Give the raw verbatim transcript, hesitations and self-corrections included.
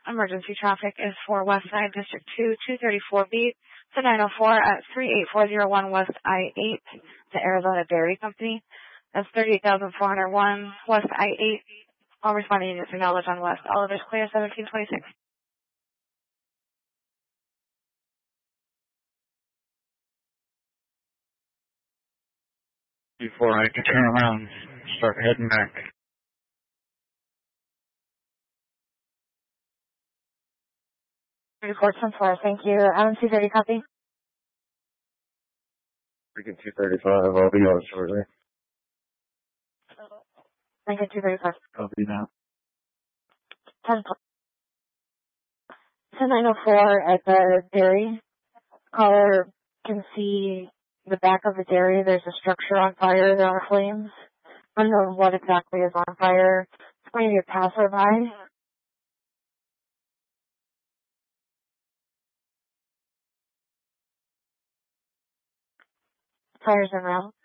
Emergency traffic is for West Side District two, two thirty-four B to nine oh four at three eight four zero one West I eight, the Arizona Dairy Company. That's thirty-eight thousand four hundred one West I eight. All responding units acknowledged on West. All others clear, seventeen twenty-six. Before I can turn around, start heading back. Report ten four, thank you. Adam two thirty, copy. Freaking two thirty-five, I'll be on shortly. Lincoln two thirty-five. Copy now. ten nine oh four at the dairy. Caller can see the back of the dairy. There's a structure on fire. There are flames. Unknown what exactly is on fire. It's going to be a passerby. Fire's en route.